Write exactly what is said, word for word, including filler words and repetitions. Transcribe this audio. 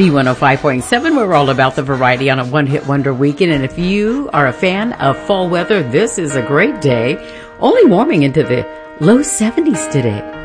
B one oh five point seven, we're all about the variety on a one-hit wonder weekend. And if you are a fan of fall weather, this is a great day. Only warming into the low seventies today.